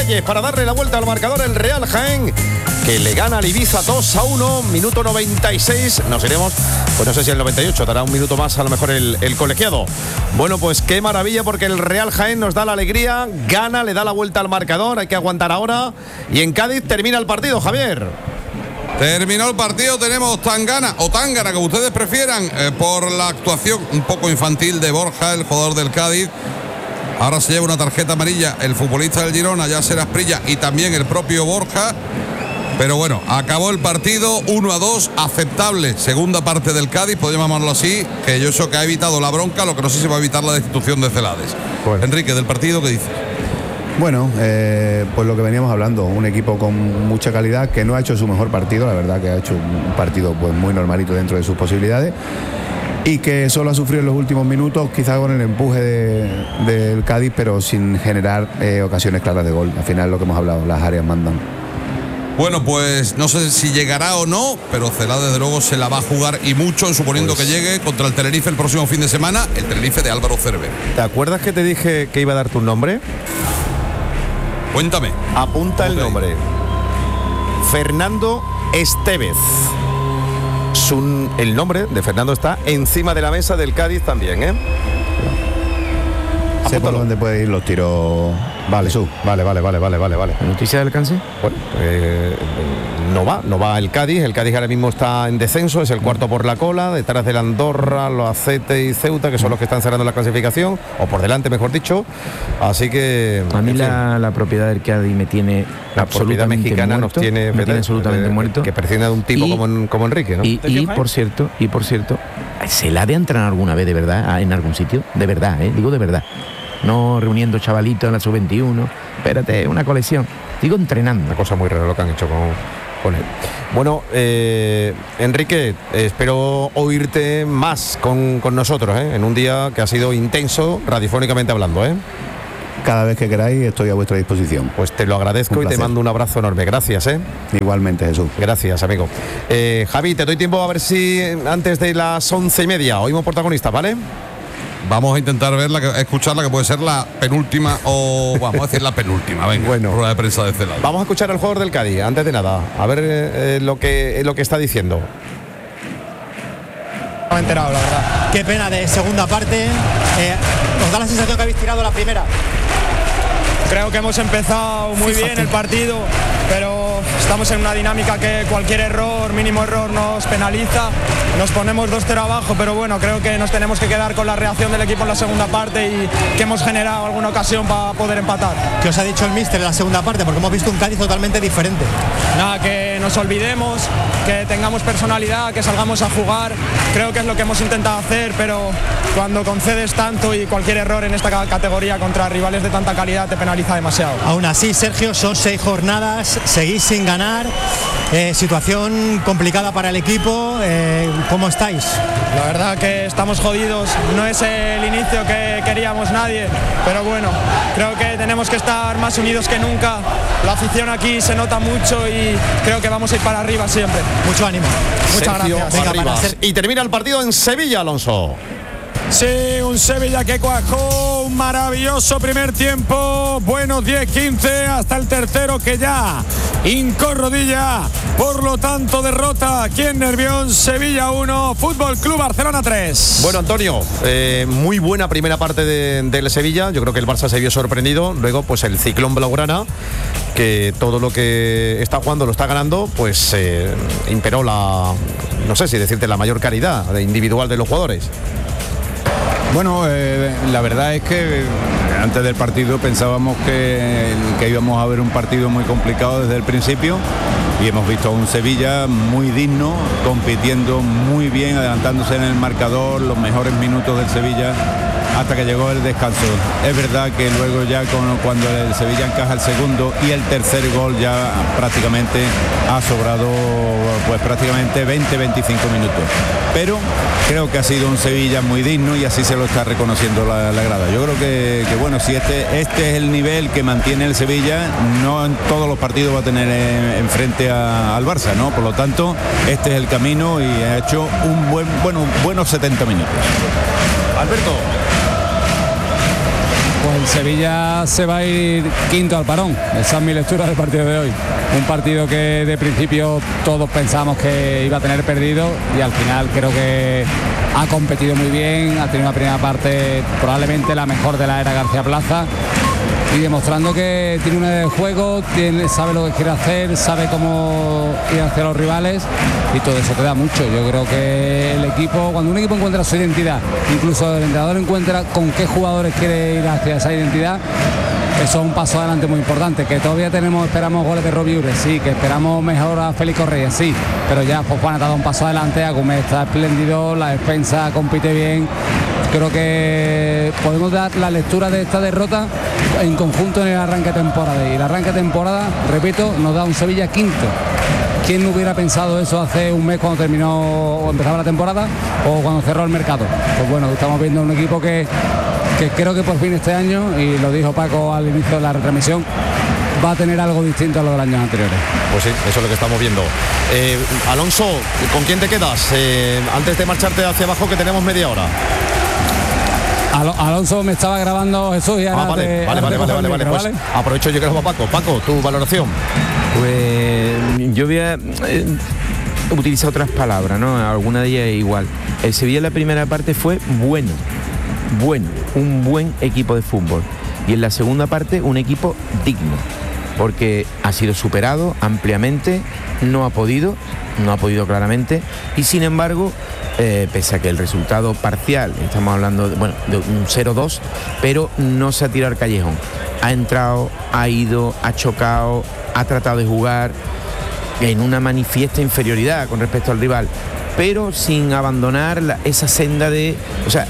Reyes para darle la vuelta al marcador el Real Jaén, que le gana al Ibiza 2-1, minuto 96. Nos iremos, pues no sé si el 98, dará un minuto más a lo mejor el colegiado. Bueno, pues qué maravilla, porque el Real Jaén nos da la alegría, gana, le da la vuelta al marcador, hay que aguantar ahora. Y en Cádiz termina el partido, Javier. Terminó el partido, tenemos Tangana, o Tángana, como ustedes prefieran, por la actuación un poco infantil de Borja, el jugador del Cádiz. Ahora se lleva una tarjeta amarilla el futbolista del Girona, Yasser Asprilla, y también el propio Borja. Pero bueno, acabó el partido 1-2, aceptable. Segunda parte del Cádiz, podemos llamarlo así, que yo eso que ha evitado la bronca, lo que no sé si va a evitar la destitución de Celades. Bueno. Enrique, del partido, ¿qué dices? Bueno, pues lo que veníamos hablando, un equipo con mucha calidad, que no ha hecho su mejor partido, la verdad que ha hecho un partido pues muy normalito dentro de sus posibilidades, y que solo ha sufrido en los últimos minutos, quizá con el empuje del Cádiz, pero sin generar ocasiones claras de gol. Al final, lo que hemos hablado, las áreas mandan. Bueno, pues no sé si llegará o no, pero Celades desde luego se la va a jugar, y mucho, suponiendo pues, que llegue contra el Tenerife el próximo fin de semana, el Tenerife de Álvaro Cerver. ¿Te acuerdas que te dije que iba a dar tu nombre? Cuéntame. Apunta el nombre. Fernando Estévez. El nombre de Fernando está encima de la mesa del Cádiz también, ¿eh? Sé por dónde pueden ir los tiros. Vale, vale. ¿Noticia del alcance? Bueno, no va el Cádiz. El Cádiz ahora mismo está en descenso, es el cuarto por la cola, detrás del Andorra, los Albacete y Ceuta, que son los que están cerrando la clasificación, o por delante, mejor dicho. Así que a mí la propiedad del Cádiz me tiene la propiedad mexicana muerto, nos tiene absolutamente muerto, que presiona de un tipo como Enrique, ¿no? Y por cierto, ¿se la ha de entrenar alguna vez de verdad en algún sitio? De verdad, digo de verdad. No reuniendo chavalitos en la sub-21. Espérate, una colección. Digo entrenando. Una cosa muy rara lo que han hecho con él. Bueno, Enrique, espero oírte más con nosotros, en un día que ha sido intenso, radiofónicamente hablando, Cada vez que queráis estoy a vuestra disposición. Pues te lo agradezco y te mando un abrazo enorme. Gracias, Igualmente, Jesús. Gracias, amigo. Javi, te doy tiempo a ver si antes de las 11:30 oímos protagonistas, ¿vale? Vamos a intentar escucharla, que puede ser la penúltima, o vamos a decir la penúltima. Venga, bueno, rueda de prensa de Celades. Vamos a escuchar al jugador del Cádiz, antes de nada, a ver lo que está diciendo. No me he enterado, la verdad. Qué pena de segunda parte. ¿Os da la sensación que habéis tirado la primera? Creo que hemos empezado muy bien el partido, pero estamos en una dinámica que cualquier error, mínimo error, nos penaliza. Nos ponemos 2-0 abajo, pero bueno, creo que nos tenemos que quedar con la reacción del equipo en la segunda parte y que hemos generado alguna ocasión para poder empatar. ¿Qué os ha dicho el míster en la segunda parte? Porque hemos visto un Cádiz totalmente diferente. Nada, que nos olvidemos, que tengamos personalidad, que salgamos a jugar. Creo que es lo que hemos intentado hacer, pero cuando concedes tanto y cualquier error en esta categoría contra rivales de tanta calidad te penaliza demasiado. Aún así, Sergio, son 6 jornadas, seguís sin ganar, situación complicada para el equipo. ¿Cómo estáis? La verdad que estamos jodidos, no es el inicio que queríamos nadie, pero bueno, creo que tenemos que estar más unidos que nunca. La afición aquí se nota mucho y creo que vamos a ir para arriba siempre. Mucho ánimo. Muchas gracias. Venga, y termina el partido en Sevilla, Alonso. Sí, un Sevilla que cuajó un maravilloso primer tiempo, buenos 10-15 hasta el tercero, que ya hincó rodilla, por lo tanto derrota aquí en Nervión. Sevilla 1, Fútbol Club Barcelona 3. Bueno, Antonio, muy buena primera parte del Sevilla. Yo creo que el Barça se vio sorprendido. Luego, pues el ciclón blaugrana, que todo lo que está jugando lo está ganando, pues imperó no sé si decirte, la mayor calidad individual de los jugadores. Bueno, la verdad es que antes del partido pensábamos que íbamos a ver un partido muy complicado desde el principio, y hemos visto a un Sevilla muy digno, compitiendo muy bien, adelantándose en el marcador, los mejores minutos del Sevilla hasta que llegó el descanso. Es verdad que luego ya cuando el Sevilla encaja el segundo y el tercer gol, ya prácticamente ha sobrado pues prácticamente 20-25 minutos. Pero creo que ha sido un Sevilla muy digno y así se lo está reconociendo la grada. Yo creo que bueno, si este es el nivel que mantiene el Sevilla, no en todos los partidos va a tener enfrente al Barça, ¿no? Por lo tanto, este es el camino y ha hecho buenos 70 minutos. Alberto. Pues el Sevilla se va a ir quinto al parón. Esa es mi lectura del partido de hoy. Un partido que de principio todos pensamos que iba a tener perdido y al final creo que ha competido muy bien, ha tenido una primera parte probablemente la mejor de la era García Plaza y demostrando que tiene un juego, sabe lo que quiere hacer, sabe cómo ir hacia los rivales y todo eso te da mucho. Yo creo que el equipo, cuando un equipo encuentra su identidad, incluso el entrenador encuentra con qué jugadores quiere ir hacia esa identidad, eso es un paso adelante muy importante. Que todavía esperamos goles de Robbie Ure, sí, que esperamos mejor a Félix Correa, sí, pero ya Fofana ha dado un paso adelante, Agumé está espléndido, la defensa compite bien. Creo que podemos dar la lectura de esta derrota en conjunto en el arranque de temporada. Y el arranque de temporada, repito, nos da un Sevilla quinto. ¿Quién no hubiera pensado eso hace un mes cuando terminó o empezaba la temporada o cuando cerró el mercado? Pues bueno, estamos viendo un equipo que creo que por fin este año, y lo dijo Paco al inicio de la retransmisión, va a tener algo distinto a lo de los años anteriores. Pues sí, eso es lo que estamos viendo. Alonso, ¿con quién te quedas? Antes de marcharte hacia abajo, que tenemos media hora. Alonso me estaba grabando Jesús y ahora vale. Pues aprovecho yo que grabo a Paco. Paco, tu valoración. Pues yo voy a utilizar otras palabras, ¿no? Alguna de ellas igual. El Sevilla en la primera parte fue bueno, un buen equipo de fútbol. Y en la segunda parte un equipo digno, porque ha sido superado ampliamente, no ha podido claramente, y sin embargo, pese a que el resultado parcial, estamos hablando de un 0-2, pero no se ha tirado al callejón. Ha entrado, ha ido, ha chocado, ha tratado de jugar en una manifiesta inferioridad con respecto al rival, pero sin abandonar esa senda de... O sea,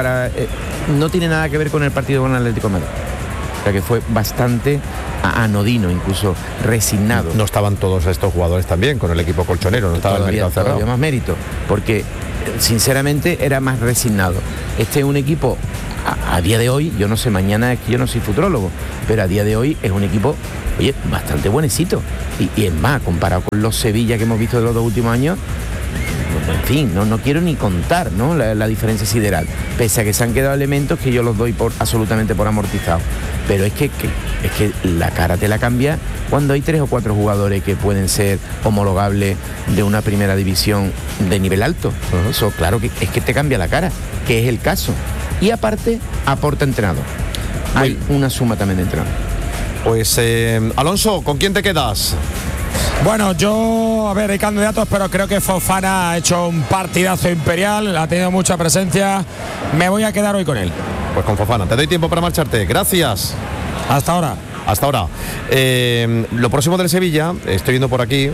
no tiene nada que ver con el partido con el Atlético de Madrid. O sea, que fue bastante anodino, incluso resignado. No estaban todos estos jugadores también con el equipo colchonero, no estaba el mercado cerrado. Todavía más mérito, porque sinceramente era más resignado. Este es un equipo, a día de hoy, yo no sé, mañana es que yo no soy futurólogo, pero a día de hoy es un equipo, oye, bastante buenecito. Y es más, comparado con los Sevilla que hemos visto de los 2 últimos años, en fin, no quiero ni contar, ¿no? la diferencia sideral, pese a que se han quedado elementos que yo los doy absolutamente por amortizados, pero es que la cara te la cambia cuando hay 3 o 4 jugadores que pueden ser homologables de una primera división de nivel alto. Eso claro que es que te cambia la cara, que es el caso, y aparte aporta entrenador. Hay una suma también de entrenador. Pues Alonso, ¿con quién te quedas? Bueno, yo, a ver, hay candidatos, pero creo que Fofana ha hecho un partidazo imperial, ha tenido mucha presencia. Me voy a quedar hoy con él. Pues con Fofana. Te doy tiempo para marcharte. Gracias. Hasta ahora. Hasta ahora. Lo próximo del Sevilla, estoy viendo por aquí,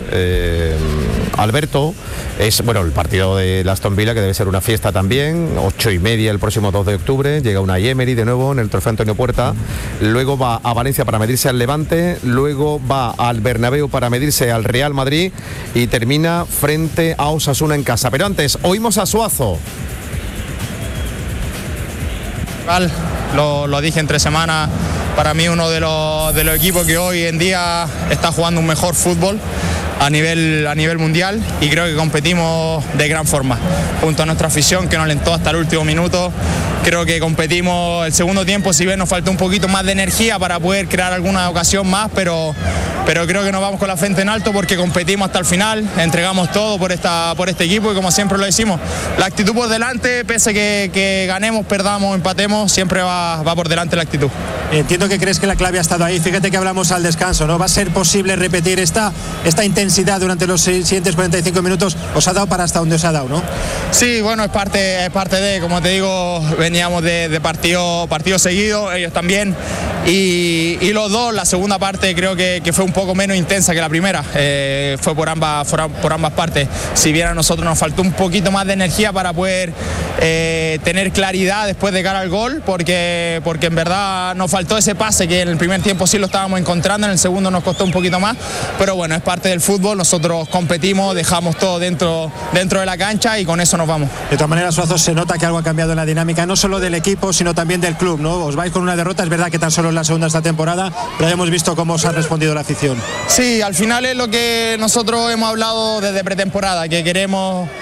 Alberto, es el partido de Aston Villa, que debe ser una fiesta también, 8:30 el próximo 2 de octubre, llega una Emery de nuevo en el trofeo Antonio Puerta, luego va a Valencia para medirse al Levante, luego va al Bernabéu para medirse al Real Madrid y termina frente a Osasuna en casa. Pero antes, oímos a Suazo. Lo dije entre semanas, para mí uno de los equipos que hoy en día está jugando un mejor fútbol a nivel mundial, y creo que competimos de gran forma junto a nuestra afición, que nos alentó hasta el último minuto. Creo que competimos el segundo tiempo, si bien nos faltó un poquito más de energía para poder crear alguna ocasión más, pero creo que nos vamos con la frente en alto porque competimos hasta el final, entregamos todo por este equipo, y como siempre lo decimos, la actitud por delante, pese que ganemos, perdamos, empatemos, siempre va por delante la actitud. Entiendo que crees que la clave ha estado ahí. Fíjate que hablamos al descanso, ¿no? ¿Va a ser posible repetir esta intensidad durante los siguientes 45 minutos? Os ha dado para hasta donde os ha dado, ¿no? Sí, bueno, es parte de, como te digo, veníamos de partido seguido, ellos también, y los dos, la segunda parte creo que fue un poco menos intensa que la primera, fue por ambas partes. Si bien a nosotros nos faltó un poquito más de energía para poder tener claridad después de cara al gol, porque en verdad nos faltó ese pase que en el primer tiempo sí lo estábamos encontrando, en el segundo nos costó un poquito más, pero bueno, es parte del fútbol, nosotros competimos, dejamos todo dentro de la cancha y con eso nos vamos. De todas maneras, Suazo, se nota que algo ha cambiado en la dinámica, no solo del equipo, sino también del club, ¿no? Os vais con una derrota, es verdad que tan solo es la segunda esta temporada, pero hemos visto cómo os ha respondido la afición. Sí, al final es lo que nosotros hemos hablado desde pretemporada, que queremos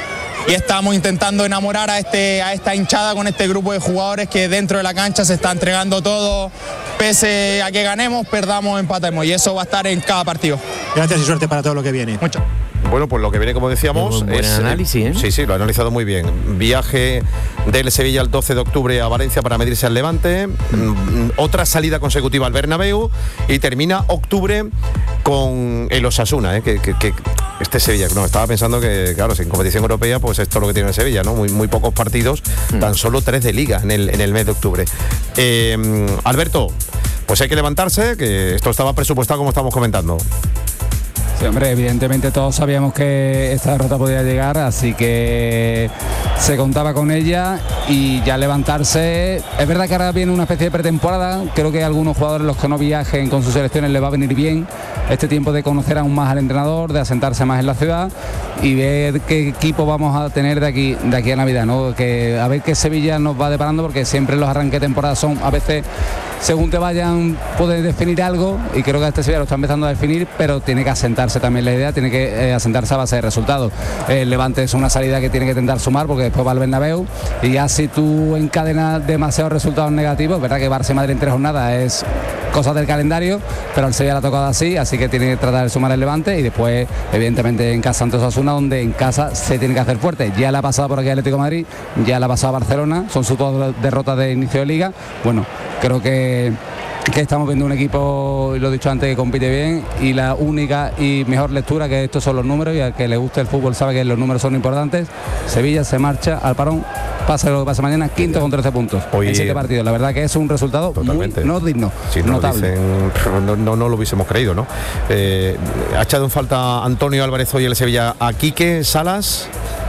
y estamos intentando enamorar a esta hinchada con este grupo de jugadores que dentro de la cancha se está entregando todo, pese a que ganemos, perdamos, empatemos, y eso va a estar en cada partido. Gracias y suerte para todo lo que viene. Mucho. Bueno, pues lo que viene, como decíamos, buen análisis, ¿eh? Sí, lo ha analizado muy bien. Viaje del Sevilla el 12 de octubre a Valencia para medirse al Levante, otra salida consecutiva al Bernabéu y termina octubre con el Osasuna, que este Sevilla, no, estaba pensando que, claro, sin competición europea, pues esto es lo que tiene el Sevilla, ¿no? Muy pocos partidos, tan solo 3 de liga en el mes de octubre. Alberto, pues hay que levantarse, que esto estaba presupuestado como estamos comentando. Sí, hombre, evidentemente todos sabíamos que esta derrota podía llegar, así que se contaba con ella y ya levantarse. Es verdad que ahora viene una especie de pretemporada, creo que a algunos jugadores, los que no viajen con sus selecciones, les va a venir bien este tiempo de conocer aún más al entrenador, de asentarse más en la ciudad y ver qué equipo vamos a tener de aquí a Navidad, ¿no? A ver qué Sevilla nos va deparando, porque siempre los arranques de temporada son, a veces, según te vayan, pueden definir algo, y creo que este Sevilla lo está empezando a definir, pero tiene que asentarse también la idea, tiene que asentarse a base de resultados. El Levante es una salida que tiene que intentar sumar, porque después va al Bernabéu, y ya si tú encadenas demasiados resultados negativos, es verdad que Barça y Madrid en 3 jornadas es cosas del calendario, pero al Sevilla le ha tocado así que tiene que tratar de sumar el Levante, y después, evidentemente, en casa ante Osasuna, donde en casa se tiene que hacer fuerte. Ya le ha pasado por aquí Atlético de Madrid, ya le ha pasado a Barcelona, son sus 2 derrotas de inicio de liga. Bueno, creo que estamos viendo un equipo, y lo he dicho antes, que compite bien, y la única y mejor lectura, que estos son los números, y al que le guste el fútbol sabe que los números son importantes. Sevilla se marcha al parón, pase lo que pase mañana, quinto con 13 puntos en 7 partidos. La verdad que es un resultado totalmente muy no digno, si no notable. No lo hubiésemos creído, ¿no? Ha echado en falta Antonio Álvarez hoy el Sevilla a Quique Salas.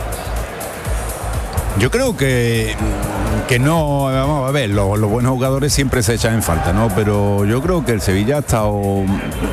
Yo creo que no, vamos a ver, los buenos jugadores siempre se echan en falta, ¿no? Pero yo creo que el Sevilla ha estado,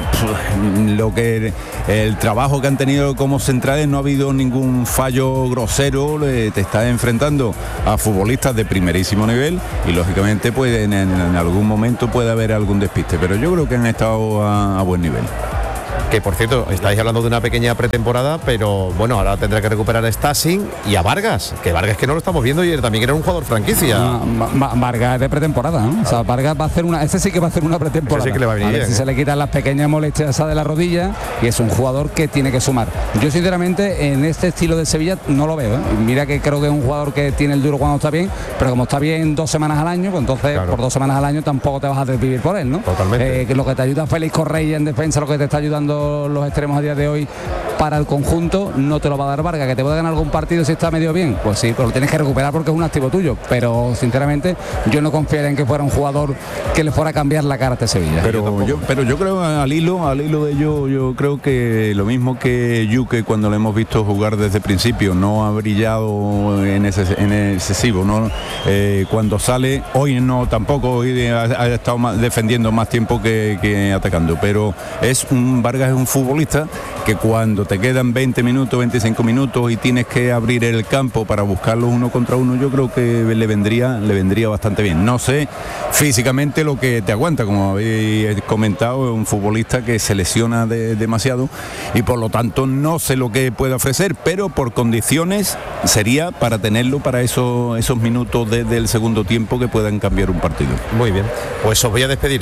el trabajo que han tenido como centrales, no ha habido ningún fallo grosero. Te estás enfrentando a futbolistas de primerísimo nivel y lógicamente pues en algún momento puede haber algún despiste, pero yo creo que han estado a buen nivel. Que por cierto, estáis hablando de una pequeña pretemporada, pero bueno, ahora tendrá que recuperar a Stasi y a Vargas, que no lo estamos viendo, y también era un jugador franquicia. Vargas es de pretemporada, ¿no? O sea, Vargas va a hacer ese sí que va a hacer una pretemporada. Ese sí que le va a venir bien, si se le quitan las pequeñas molestias esa de la rodilla, y es un jugador que tiene que sumar. Yo sinceramente en este estilo de Sevilla no lo veo, ¿eh? Mira que creo que es un jugador que tiene el duro cuando está bien, pero como está bien 2 semanas al año, pues entonces claro, por 2 semanas al año tampoco te vas a desvivir por él, ¿no? Totalmente. Que lo que te ayuda Félix Correia en defensa, lo que te está ayudando los extremos a día de hoy para el conjunto, no te lo va a dar Vargas. Que te puede ganar algún partido si está medio bien, pues sí, pero lo tienes que recuperar porque es un activo tuyo, pero sinceramente yo no confiaría en que fuera un jugador que le fuera a cambiar la cara a este Sevilla. Pero yo creo al hilo de ello, yo creo que lo mismo que Yuke, cuando lo hemos visto jugar desde el principio, no ha brillado en excesivo, ¿no? Cuando sale, hoy no tampoco, hoy ha estado defendiendo más tiempo que atacando, pero Vargas es un futbolista que cuando te quedan 20 minutos, 25 minutos y tienes que abrir el campo para buscarlo 1 contra 1, yo creo que le vendría bastante bien. No sé físicamente lo que te aguanta, como habéis comentado, es un futbolista que se lesiona demasiado y por lo tanto no sé lo que puede ofrecer, pero por condiciones sería para tenerlo para esos minutos del segundo tiempo que puedan cambiar un partido. Muy bien, pues os voy a despedir,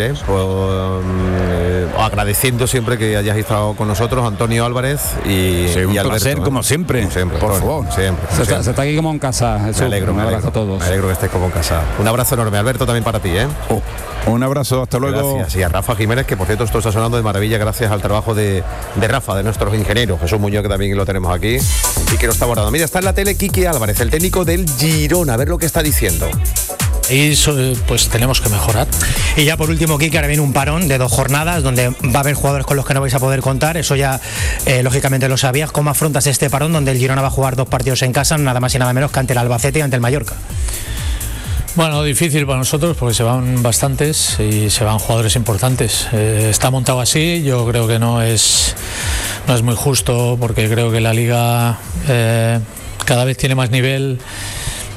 agradeciendo siempre que hayáis estado con nosotros, Antonio Álvarez y un Alberto, placer, como siempre, por favor. Siempre. Se está aquí como en casa. Me alegro a todos. Me alegro que estés como en casa. Un abrazo enorme, Alberto, también para ti, ¿eh? Un abrazo, hasta luego. Gracias. Y a Rafa Jiménez, que por cierto esto está sonando de maravilla gracias al trabajo de Rafa, de nuestros ingenieros, Jesús Muñoz, que también lo tenemos aquí y que lo está abordando. Mira, está en la tele Quique Álvarez, el técnico del Girona, a ver lo que está diciendo. Y pues tenemos que mejorar. Y ya por último, Quique, ahora viene un parón de 2 jornadas donde va a haber jugadores con los que no vais a poder contar. Eso ya lógicamente lo sabías. ¿Cómo afrontas este parón donde el Girona va a jugar 2 partidos en casa, nada más y nada menos que ante el Albacete y ante el Mallorca? Bueno, difícil para nosotros porque se van bastantes y se van jugadores importantes. Está montado así, yo creo que no es muy justo porque creo que la liga cada vez tiene más nivel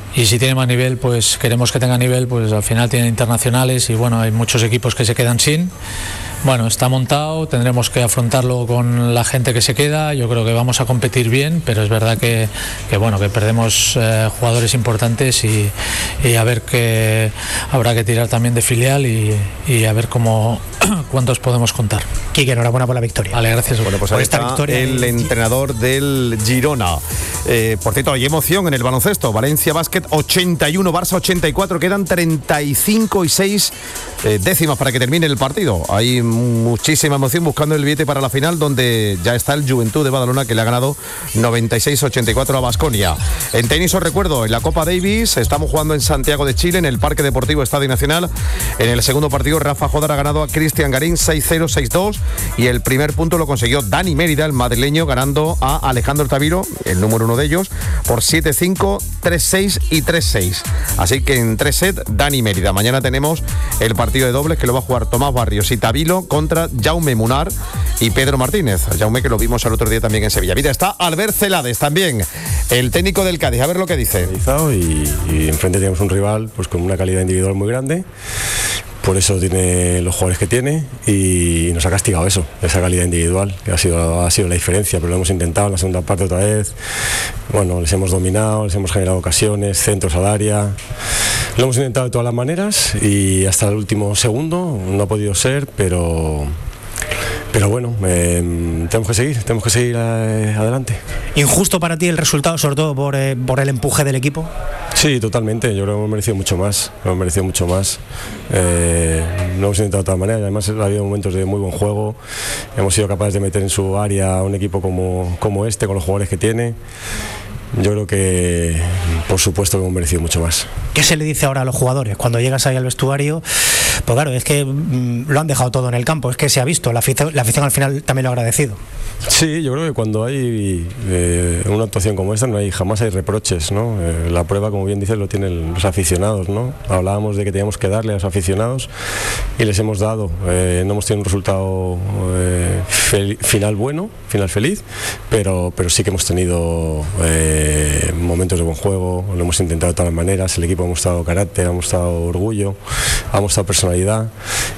y si tiene más nivel, pues queremos que tenga nivel, pues al final tiene internacionales y bueno, hay muchos equipos que se quedan sin. Bueno, está montado, tendremos que afrontarlo con la gente que se queda. Yo creo que vamos a competir bien, pero es verdad que bueno, que perdemos jugadores importantes y a ver que habrá que tirar también de filial y a ver cuántos podemos contar. Quique, enhorabuena por la victoria. Vale, gracias. Bueno, pues ahí está el entrenador del Girona. Por cierto, hay emoción en el baloncesto. Valencia Basket 81, Barça 84. Quedan 35 y 6 décimas para que termine el partido. Hay muchísima emoción buscando el billete para la final, donde ya está el Juventud de Badalona, que le ha ganado 96-84 a Baskonia. En tenis os recuerdo, en la Copa Davis estamos jugando en Santiago de Chile, en el Parque Deportivo Estadio Nacional. En el segundo partido, Rafa Jodar ha ganado a Cristian Garín 6-0, 6-2, y el primer punto lo consiguió Dani Mérida, el madrileño, ganando a Alejandro Taviro, el número uno de ellos, por 7-5, 3-6 y 3-6. Así que en 3 sets, Dani Mérida. Mañana tenemos el partido de dobles, que lo va a jugar Tomás Barrios y Tavilo contra Jaume Munar y Pedro Martínez. Jaume, que lo vimos el otro día también en Sevilla. Mira, está Albert Celades también, el técnico del Cádiz. A ver lo que dice. Y enfrente tenemos un rival pues con una calidad individual muy grande. Por eso tiene los jugadores que tiene y nos ha castigado eso, esa calidad individual, que ha sido la diferencia, pero lo hemos intentado en la segunda parte otra vez. Bueno, les hemos dominado, les hemos generado ocasiones, centros al área. Lo hemos intentado de todas las maneras y hasta el último segundo no ha podido ser, pero bueno, tenemos que seguir adelante. ¿Injusto para ti el resultado, sobre todo por el empuje del equipo? Sí, totalmente. Yo creo que hemos merecido mucho más. Lo hemos intentado de todas maneras. Además, ha habido momentos de muy buen juego. Hemos sido capaces de meter en su área a un equipo como este, con los jugadores que tiene. Yo creo que, por supuesto, que hemos merecido mucho más. ¿Qué se le dice ahora a los jugadores cuando llegas ahí al vestuario? Pues claro, es que lo han dejado todo en el campo, es que se ha visto, la afición al final también lo ha agradecido. Sí, yo creo que cuando hay una actuación como esta jamás hay reproches, ¿no? La prueba, como bien dices, lo tienen los aficionados, ¿no? Hablábamos de que teníamos que darle a los aficionados y les hemos dado. No hemos tenido un resultado final feliz, pero sí que hemos tenido momentos de buen juego, lo hemos intentado de todas maneras. El equipo ha mostrado carácter, ha mostrado orgullo, ha mostrado personalidad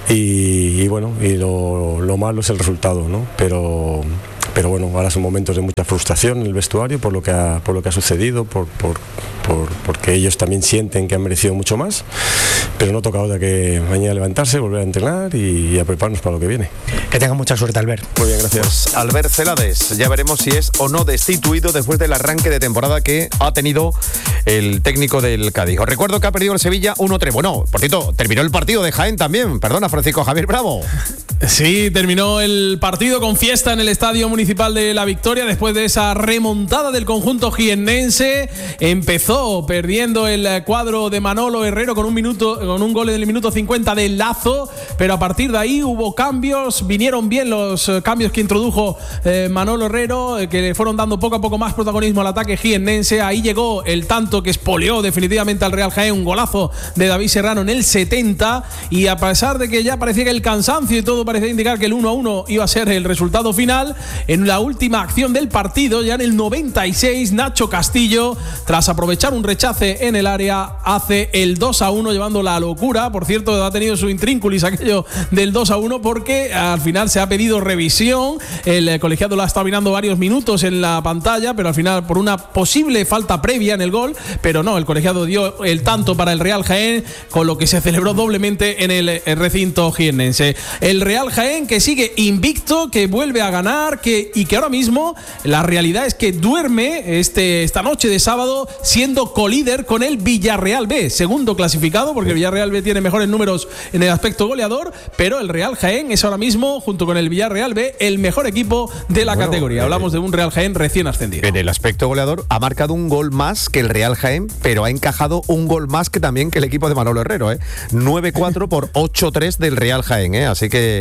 y bueno, y lo malo es el resultado, ¿no? Pero bueno, ahora son momentos de mucha frustración en el vestuario por lo que ha sucedido, porque ellos también sienten que han merecido mucho más, pero no toca ahora que mañana levantarse, volver a entrenar y a prepararnos para lo que viene. Que tengan mucha suerte, Albert. Muy bien, gracias. Pues Albert Celades, ya veremos si es o no destituido después del arranque de temporada que ha tenido el técnico del Cádiz. Os recuerdo que ha perdido el Sevilla 1-3. Bueno, por cierto, terminó el partido de Jaén también. Perdona, Francisco Javier Bravo. Sí, terminó el partido con fiesta en el Estadio Municipal de La Victoria después de esa remontada del conjunto jiennense. Empezó perdiendo el cuadro de Manolo Herrero con un gol en el minuto 50 de Lazo, pero a partir de ahí hubo cambios, vinieron bien los cambios que introdujo Manolo Herrero, que le fueron dando poco a poco más protagonismo al ataque jiennense. Ahí llegó el tanto que espoleó definitivamente al Real Jaén, un golazo de David Serrano en el 70, y a pesar de que ya parecía que el cansancio y todo parecía indicar que el 1-1 iba a ser el resultado final, en la última acción del partido, ya en el 96, Nacho Castillo, tras aprovechar un rechace en el área, hace el 2-1, llevando la locura. Por cierto, ha tenido su intrínculis aquello del 2-1, porque al final se ha pedido revisión. El colegiado lo ha estado mirando varios minutos en la pantalla, pero al final por una posible falta previa en el gol, pero no, el colegiado dio el tanto para el Real Jaén, con lo que se celebró doblemente en el recinto jiennense. El Real Jaén, que sigue invicto, que vuelve a ganar, y que ahora mismo la realidad es que duerme esta noche de sábado siendo colíder con el Villarreal B, segundo clasificado, porque el Villarreal B tiene mejores números en el aspecto goleador, pero el Real Jaén es ahora mismo, junto con el Villarreal B, el mejor equipo de la categoría. Hablamos de un Real Jaén recién ascendido. En el aspecto goleador ha marcado un gol más que el Real Jaén, pero ha encajado un gol más que también que el equipo de Manolo Herrero, 9-4 por 8-3 del Real Jaén, así que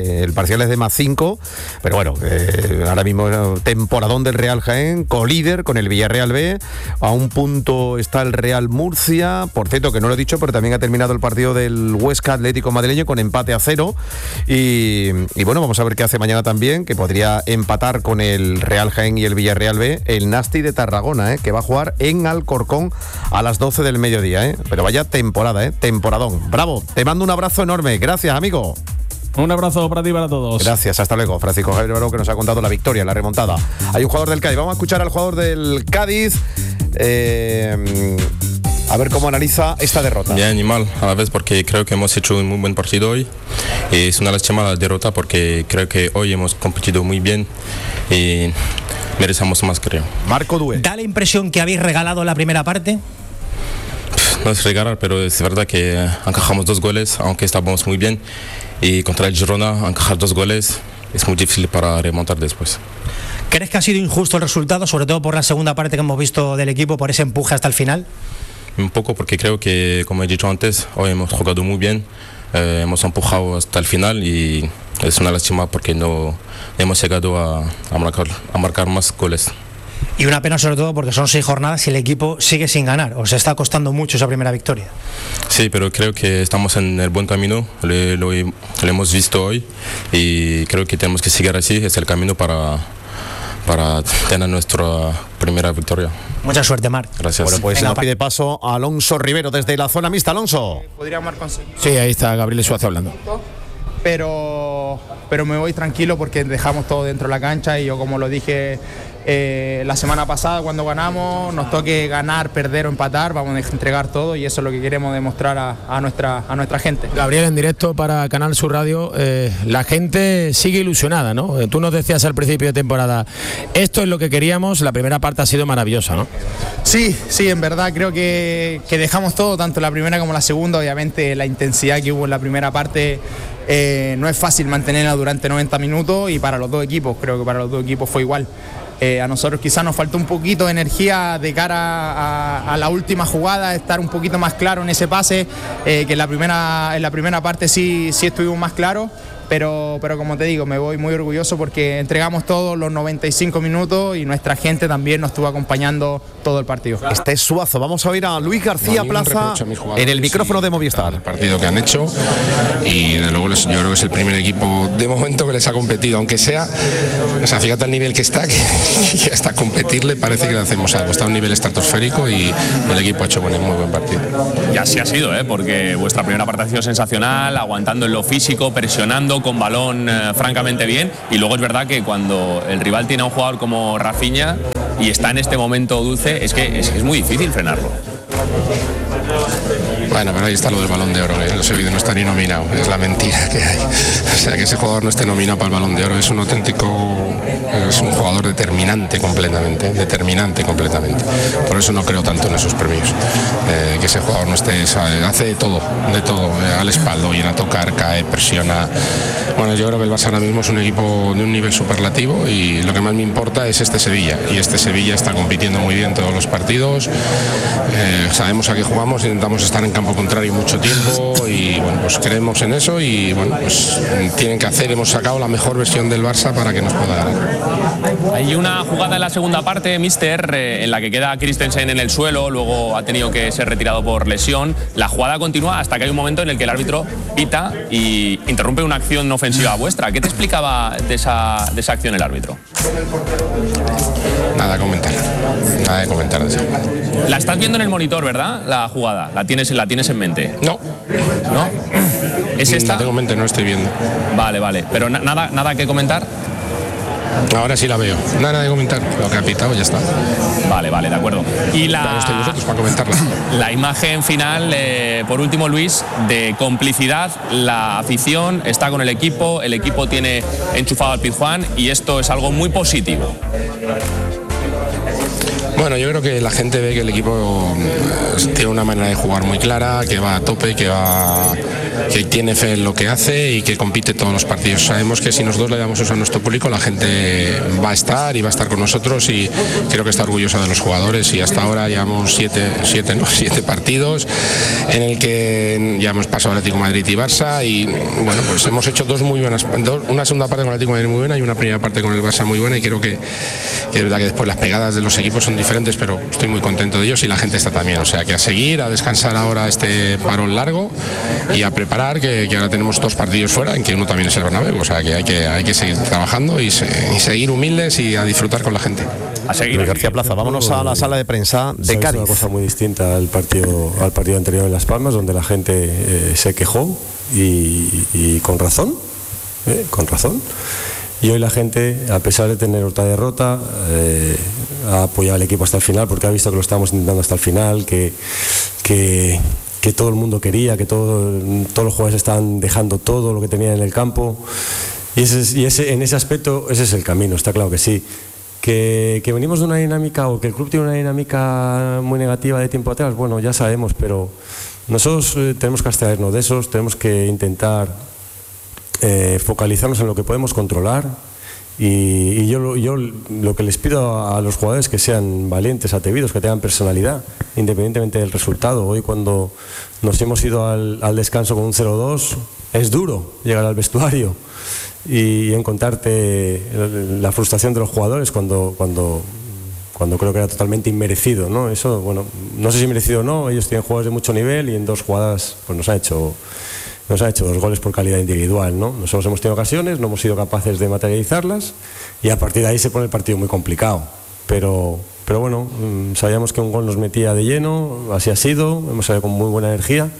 el parcial es de +5, pero bueno, ahora mismo temporadón del Real Jaén, colíder con el Villarreal B, a un punto está el Real Murcia, por cierto que no lo he dicho, pero también ha terminado el partido del Huesca Atlético Madrileño con empate a 0 y bueno, vamos a ver qué hace mañana también, que podría empatar con el Real Jaén y el Villarreal B, el Nasti de Tarragona, que va a jugar en Alcorcón a las 12 del mediodía, pero vaya temporada, temporadón. Bravo, te mando un abrazo enorme, gracias amigo. Un abrazo para ti y para todos. Gracias, hasta luego. Francisco Javier Baró, que nos ha contado la victoria, la remontada. Hay un jugador del Cádiz, vamos a escuchar al jugador del Cádiz, a ver cómo analiza esta derrota. Bien y mal a la vez, porque creo que hemos hecho un muy buen partido hoy. Es una lástima la derrota porque creo que hoy hemos competido muy bien y merecemos más, creo. Marco Dué. ¿Da la impresión que habéis regalado la primera parte? No es regalar, pero es verdad que encajamos 2 goles, aunque estábamos muy bien. Y contra el Girona, encajar 2 goles es muy difícil para remontar después. ¿Crees que ha sido injusto el resultado, sobre todo por la segunda parte que hemos visto del equipo, por ese empuje hasta el final? Un poco, porque creo que, como he dicho antes, hoy hemos jugado muy bien, hemos empujado hasta el final y es una lástima porque no hemos llegado a marcar más goles. Y una pena sobre todo porque son 6 jornadas y el equipo sigue sin ganar. Os está costando mucho esa primera victoria. Sí, pero creo que estamos en el buen camino, lo hemos visto hoy y creo que tenemos que seguir así, es el camino para tener nuestra primera victoria. Mucha suerte, Marc. Gracias. Bueno, pues nos pide paso a Alonso Rivero desde la zona mixta. Alonso. Podría marcar. Sí, ahí está Gabriel Suárez hablando. Pero me voy tranquilo porque dejamos todo dentro de la cancha y yo, como lo dije la semana pasada cuando ganamos, nos toque ganar, perder o empatar, vamos a entregar todo y eso es lo que queremos demostrar a nuestra gente. Gabriel, en directo para Canal Sur Radio, la gente sigue ilusionada, ¿no? Tú nos decías al principio de temporada, esto es lo que queríamos, la primera parte ha sido maravillosa, ¿no? Sí, en verdad creo que dejamos todo, tanto la primera como la segunda. Obviamente la intensidad que hubo en la primera parte no es fácil mantenerla durante 90 minutos y para los dos equipos, creo que para los dos equipos fue igual. A nosotros quizás nos faltó un poquito de energía de cara a la última jugada, estar un poquito más claro en ese pase, que en la primera parte sí estuvimos más claros. Pero como te digo, me voy muy orgulloso porque entregamos todos los 95 minutos y nuestra gente también nos estuvo acompañando todo el partido. Este es Suazo. Vamos a oír a Luis García Plaza en el micrófono de Movistar. El partido que han hecho y desde luego yo creo que es el primer equipo de momento que les ha competido, aunque sea, o sea, fíjate el nivel que está, que hasta competirle parece que le hacemos algo. Está a un nivel estratosférico y el equipo ha hecho muy buen partido. Y así ha sido, porque vuestra primera parte ha sido sensacional, aguantando en lo físico, presionando, con balón francamente bien, y luego es verdad que cuando el rival tiene a un jugador como Rafinha y está en este momento dulce, es que es muy difícil frenarlo. Bueno, pero ahí está lo del Balón de Oro, ese vídeo no está ni nominado, es la mentira que hay. O sea, que ese jugador no esté nominado para el Balón de Oro es un jugador determinante completamente. Por eso no creo tanto en esos premios. Que ese jugador no esté, hace de todo, al espaldo, viene a tocar, cae, presiona. Bueno, yo creo que el Barça ahora mismo es un equipo de un nivel superlativo y lo que más me importa es este Sevilla. Y este Sevilla está compitiendo muy bien todos los partidos. Sabemos a qué jugamos, intentamos estar en campo contrario mucho tiempo y bueno, pues creemos en eso y bueno, pues hemos sacado la mejor versión del Barça para que nos pueda ganar. Hay una jugada en la segunda parte, Mister, en la que queda Christensen en el suelo, luego ha tenido que ser retirado por lesión. La jugada continúa hasta que hay un momento en el que el árbitro pita y interrumpe una acción ofensiva vuestra. ¿Qué te explicaba de esa acción el árbitro? Nada de comentar de eso. La estás viendo en el monitor, ¿verdad? La jugada, la tienes en mente. No. ¿Es esta? La tengo en mente, no estoy viendo. Vale, pero nada que comentar. Ahora sí la veo. Nada de comentar. Lo que ha pitado ya está. Vale, de acuerdo. Y estoy vosotros para comentarla. La imagen final, por último, Luis, de complicidad. La afición está con el equipo tiene enchufado al Pizjuán y esto es algo muy positivo. Bueno, yo creo que la gente ve que el equipo tiene una manera de jugar muy clara, que va a tope, que tiene fe en lo que hace y que compite todos los partidos. Sabemos que si nosotros le damos eso a nuestro público, la gente va a estar y va a estar con nosotros, y creo que está orgullosa de los jugadores. Y hasta ahora llevamos siete partidos en el que ya hemos pasado Atlético de Madrid y Barça, y bueno, pues hemos hecho dos muy buenas, una segunda parte con el Atlético de Madrid muy buena y una primera parte con el Barça muy buena, y creo que es verdad que después las pegadas de los equipos son diferentes, pero estoy muy contento de ellos y la gente está también. O sea que a seguir, a descansar ahora este parón largo y a preparar que ahora tenemos 2 partidos fuera, en que uno también es el Bernabéu. O sea que hay que seguir trabajando y seguir humildes y a disfrutar con la gente. A seguir. García Plaza, vámonos a la sala de prensa de Cádiz. Es una cosa muy distinta al partido anterior en Las Palmas, donde la gente se quejó y con razón, con razón. Y hoy la gente, a pesar de tener otra derrota, ha apoyado al equipo hasta el final, porque ha visto que lo estábamos intentando hasta el final, que todo el mundo quería, que todos los jugadores estaban dejando todo lo que tenían en el campo. Y en ese aspecto, ese es el camino, está claro que sí. Que venimos de una dinámica, o que el club tiene una dinámica muy negativa de tiempo atrás, bueno, ya sabemos, pero nosotros tenemos que abstraernos de esos, tenemos que intentar focalizarnos en lo que podemos controlar, y yo lo que les pido a los jugadores es que sean valientes, atrevidos, que tengan personalidad, independientemente del resultado. Hoy, cuando nos hemos ido al descanso con un 0-2, es duro llegar al vestuario y encontrarte la frustración de los jugadores cuando creo que era totalmente inmerecido, ¿no? Eso, bueno, no sé si merecido o no, ellos tienen jugadores de mucho nivel y en 2 jugadas pues nos ha hecho 2 goles por calidad individual, ¿no? Nosotros hemos tenido ocasiones, no hemos sido capaces de materializarlas, y a partir de ahí se pone el partido muy complicado. Pero bueno, sabíamos que un gol nos metía de lleno, así ha sido, hemos salido con muy buena energía,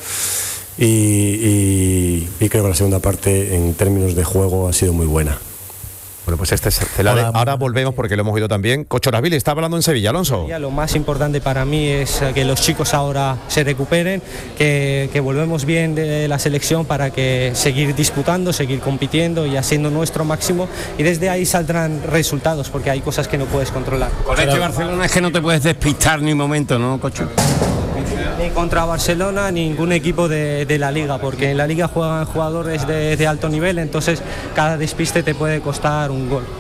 y creo que la segunda parte en términos de juego ha sido muy buena. Bueno, pues este es Celade. Ahora volvemos, porque lo hemos oído también. Cochorasvili está hablando en Sevilla, Alonso. Lo más importante para mí es que los chicos ahora se recuperen, que volvemos bien de la selección para que seguir disputando, seguir compitiendo y haciendo nuestro máximo, y desde ahí saldrán resultados, porque hay cosas que no puedes controlar. Con este Barcelona es que no te puedes despistar ni un momento, ¿no, Cocho? Ni contra Barcelona, ningún equipo de la Liga, porque en la Liga juegan jugadores de alto nivel, entonces cada despiste te puede costar un gol.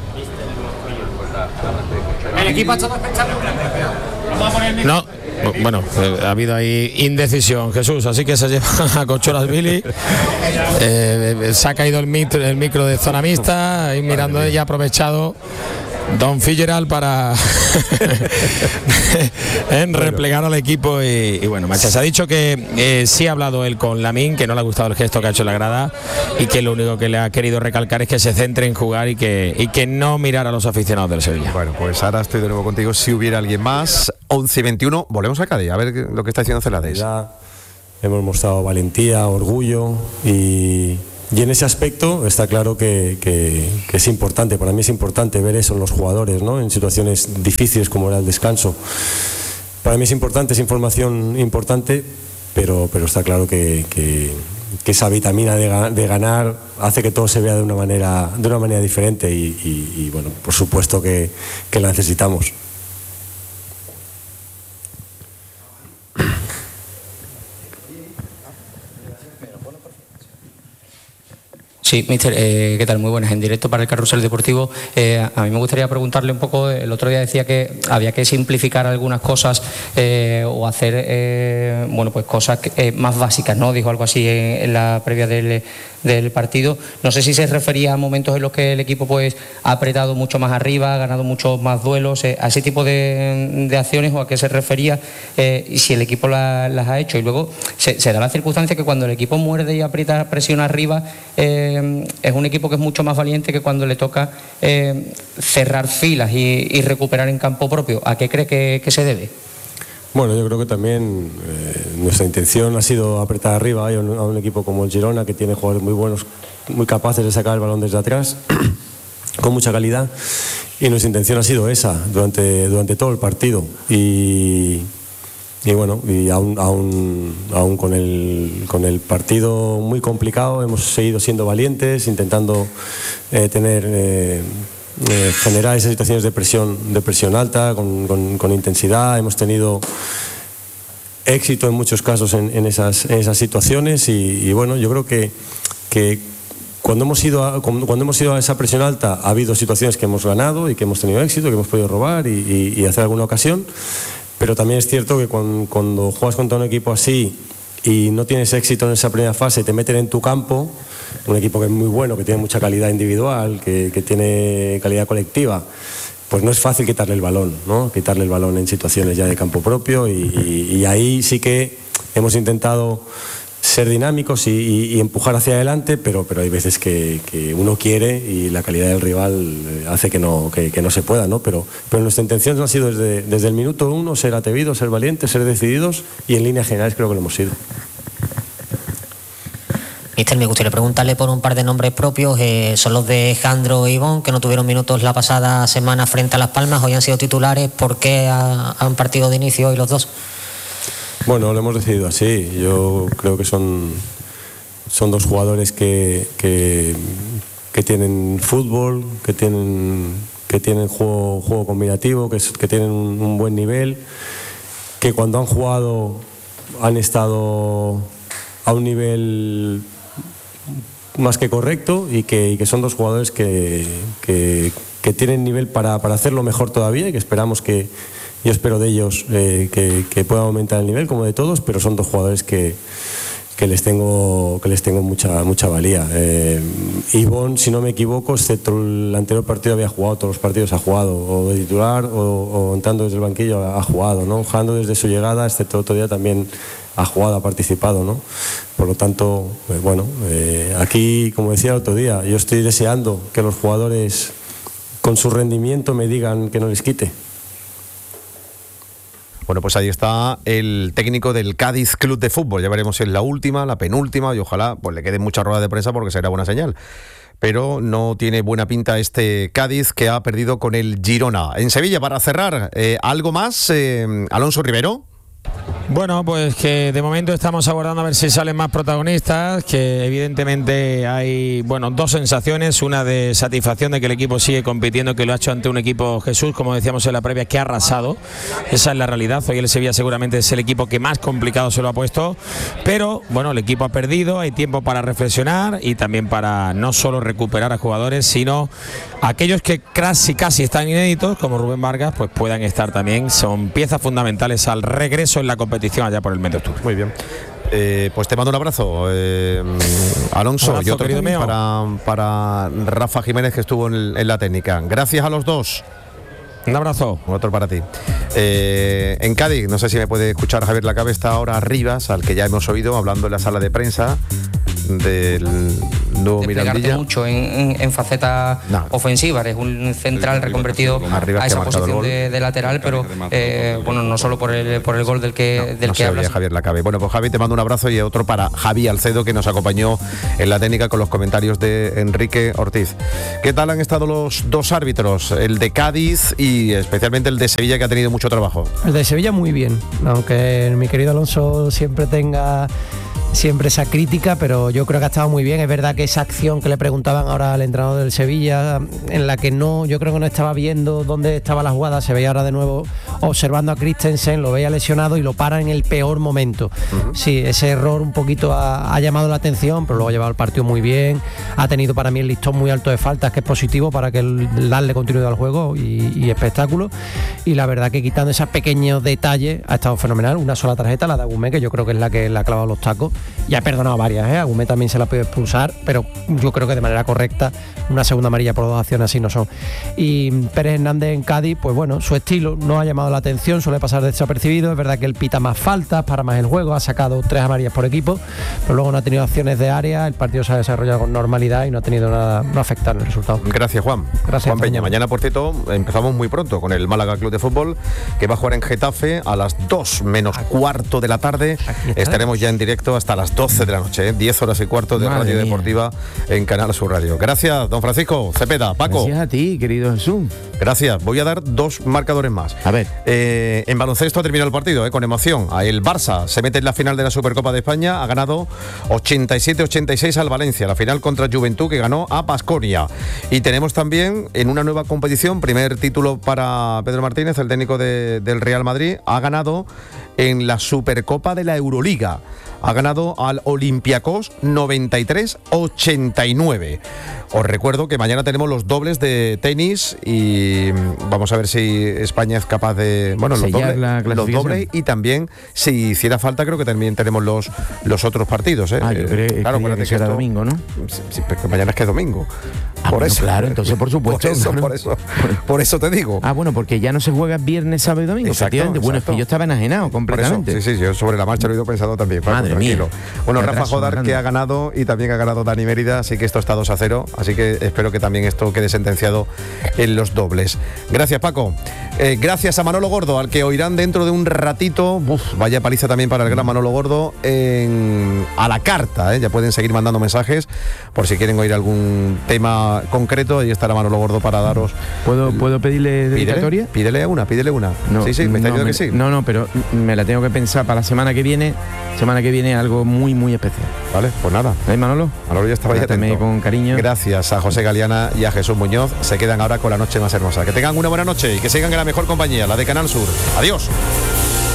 El equipo ha estado espectacular. No, bueno, ha habido ahí indecisión, Jesús, así que se lleva a Cochorasvili. Se ha caído el micro de zona mixta, ahí mirando, y ha aprovechado Don Fitzgerald para replegar al equipo, y bueno, Machas ha dicho que sí ha hablado él con Lamine, que no le ha gustado el gesto que ha hecho en la grada, y que lo único que le ha querido recalcar es que se centre en jugar y que no mirar a los aficionados del Sevilla. Bueno, pues ahora estoy de nuevo contigo. Si hubiera alguien más, 11-21, volvemos a Cádiz, a ver lo que está haciendo Celades. Hemos mostrado valentía, orgullo, y en ese aspecto está claro que es importante, para mí es importante ver eso en los jugadores, ¿no? En situaciones difíciles como era el descanso. Para mí es importante, es información importante, pero está claro que esa vitamina de ganar hace que todo se vea de una manera diferente, y bueno, por supuesto que la necesitamos. Sí, mister, ¿qué tal? Muy buenas. En directo para el Carrusel Deportivo. A mí me gustaría preguntarle un poco, el otro día decía que había que simplificar algunas cosas o hacer pues cosas más básicas, ¿no? Dijo algo así en la previa del partido. No sé si se refería a momentos en los que el equipo pues ha apretado mucho más arriba, ha ganado muchos más duelos, a ese tipo de acciones, o a qué se refería, y si el equipo las ha hecho. Y luego se da la circunstancia que cuando el equipo muerde y aprieta presión arriba, es un equipo que es mucho más valiente que cuando le toca cerrar filas y recuperar en campo propio. ¿A qué cree que se debe? Bueno, yo creo que también nuestra intención ha sido apretar arriba a un equipo como el Girona, que tiene jugadores muy buenos, muy capaces de sacar el balón desde atrás, con mucha calidad, y nuestra intención ha sido esa durante todo el partido. Y bueno, y aún con el partido muy complicado, hemos seguido siendo valientes, intentando tener generar esas situaciones de presión alta, con intensidad. Hemos tenido éxito en muchos casos en esas situaciones y bueno, yo creo que cuando hemos ido a esa presión alta ha habido situaciones que hemos ganado y que hemos tenido éxito, que hemos podido robar y hacer alguna ocasión, pero también es cierto que cuando juegas contra un equipo así y no tienes éxito en esa primera fase y te meten en tu campo, un equipo que es muy bueno, que tiene mucha calidad individual, que tiene calidad colectiva, pues no es fácil quitarle el balón, ¿no? Quitarle el balón en situaciones ya de campo propio y ahí sí que hemos intentado ser dinámicos y empujar hacia adelante, pero hay veces que uno quiere y la calidad del rival hace que no se pueda, ¿no? Pero nuestra intención ha sido desde el minuto 1 ser atrevidos, ser valientes, ser decididos y en líneas generales creo que lo hemos sido. Mister, me gustaría preguntarle por un par de nombres propios. Son los de Jandro e Ivón, que no tuvieron minutos la pasada semana frente a Las Palmas. Hoy han sido titulares. ¿Por qué han partido de inicio hoy los dos? Bueno, lo hemos decidido así. Yo creo que son dos jugadores que tienen fútbol, que tienen juego combinativo, que tienen un buen nivel, que cuando han jugado han estado a un nivel más que correcto y que son dos jugadores que tienen nivel para hacerlo mejor todavía y que esperamos que, yo espero de ellos que puedan aumentar el nivel como de todos, pero son dos jugadores que les tengo mucha valía. Ivón, si no me equivoco, excepto el anterior partido había jugado, todos los partidos ha jugado, o de titular o entrando desde el banquillo ha jugado, ¿no? Jugando desde su llegada, excepto otro día también ha jugado, ha participado, ¿no? Por lo tanto, aquí, como decía el otro día, yo estoy deseando que los jugadores con su rendimiento me digan que no les quite. Bueno, pues ahí está el técnico del Cádiz Club de Fútbol. Ya veremos si es la última, la penúltima, y ojalá pues le quede mucha rueda de prensa porque será buena señal. Pero no tiene buena pinta este Cádiz, que ha perdido con el Girona. En Sevilla, para cerrar, ¿algo más? Alonso Rivero. Bueno, pues que de momento estamos aguardando a ver si salen más protagonistas, que evidentemente hay, dos sensaciones, una de satisfacción de que el equipo sigue compitiendo, que lo ha hecho ante un equipo, Jesús, como decíamos en la previa, que ha arrasado. Esa es la realidad. Hoy el Sevilla seguramente es el equipo que más complicado se lo ha puesto, pero el equipo ha perdido, hay tiempo para reflexionar y también para no solo recuperar a jugadores, sino aquellos que casi están inéditos, como Rubén Vargas, pues puedan estar también. Son piezas fundamentales al regreso en la competición allá por el mes de octubre. Muy bien. Pues te mando un abrazo, Alonso, y otro para Rafa Jiménez, que estuvo en la técnica. Gracias a los dos. Un abrazo. Otro para ti. En Cádiz, no sé si me puede escuchar Javier Lacabe, está ahora Rivas, al que ya hemos oído hablando en la sala de prensa del nuevo Mirandilla. Mucho en faceta ofensiva, es un central reconvertido a esa posición de lateral, pero no solo por el gol del que habla. Javier Lacabe. Bueno, pues Javi, te mando un abrazo, y otro para Javi Alcedo, que nos acompañó en la técnica con los comentarios de Enrique Ortiz. ¿Qué tal han estado los dos árbitros, el de Cádiz y especialmente el de Sevilla, que ha tenido mucho trabajo? El de Sevilla muy bien, aunque mi querido Alonso siempre tenga esa crítica, pero yo creo que ha estado muy bien. Es verdad que esa acción que le preguntaban ahora al entrenador del Sevilla, en la que yo creo que no estaba viendo dónde estaba la jugada, se veía ahora de nuevo observando a Christensen, lo veía lesionado y lo para en el peor momento. Sí, ese error un poquito ha llamado la atención, pero luego ha llevado el partido muy bien, ha tenido para mí el listón muy alto de faltas, que es positivo para que darle continuidad al juego y espectáculo, y la verdad que quitando esos pequeños detalles ha estado fenomenal. Una sola tarjeta, la de Agumé, que yo creo que es la que le ha clavado los tacos, y ha perdonado varias, Agumé también se la puede expulsar, pero yo creo que de manera correcta. Una segunda amarilla por dos acciones así no son. Y Pérez Hernández en Cádiz, pues su estilo no ha llamado la atención, suele pasar desapercibido. Es verdad que él pita más faltas, para más el juego, ha sacado 3 amarillas por equipo, pero luego no ha tenido acciones de área, el partido se ha desarrollado con normalidad y no ha tenido nada, no ha afectado en el resultado. Gracias, Juan. Gracias, Juan Peña. Mañana, por cierto, empezamos muy pronto con el Málaga Club de Fútbol, que va a jugar en Getafe a las 2 menos cuarto de la tarde. Estaremos ya en directo hasta hasta las 12 de la noche, 10 horas y cuarto de Madre Radio mía. Deportiva en Canal Sur Radio. Gracias, don Francisco Cepeda. Paco. Gracias a ti, querido Jesús. Gracias. Voy a dar 2 marcadores más. A ver. En baloncesto ha terminado el partido, con emoción. El Barça se mete en la final de la Supercopa de España, ha ganado 87-86 al Valencia, la final contra Juventud, que ganó a Baskonia. Y tenemos también en una nueva competición, primer título para Pedro Martínez, el técnico del Real Madrid, ha ganado en la Supercopa de la Euroliga. Ha ganado al Olympiacos 93-89. Os recuerdo que mañana tenemos los dobles de tenis y vamos a ver si España es capaz de... Bueno, los Sellar la dobles, clasificación. y también, si hiciera falta, creo que también tenemos los otros partidos. Yo creo claro, que acuérdate será esto- domingo, ¿no? Sí, porque mañana es que es domingo. Por Bueno, eso. claro, entonces por supuesto. Por eso te digo. Ah, bueno, porque ya no se juega viernes, sábado y domingo. Exacto, efectivamente. Bueno, es exacto. que yo estaba enajenado completamente. Por eso, sí, yo sobre la marcha lo he ido pensando también. Paco, Madre tranquilo. mía. Bueno, Qué Rafa atraso más Jodar, grande. que ha ganado, y también ha ganado Dani Mérida, así que esto está 2-0, así que espero que también esto quede sentenciado en los dobles. Gracias, Paco. Gracias a Manolo Gordo, al que oirán dentro de un ratito. Vaya paliza también para el gran Manolo Gordo a la carta. Ya pueden seguir mandando mensajes por si quieren oír algún tema concreto. Ahí estará Manolo Gordo para daros. ¿Puedo pedirle dedicatoria? Pídele una. No, Sí, me está diciendo que sí. No, pero me la tengo que pensar para la semana que viene. Semana que viene algo muy, muy especial. Vale, pues nada. Manolo? Manolo ya estaba ahí Trátame atento. con cariño. Gracias a José Galeana y a Jesús Muñoz. Se quedan ahora con la noche más hermosa. Que tengan una buena noche y que sigan en la mejor compañía, la de Canal Sur. Adiós.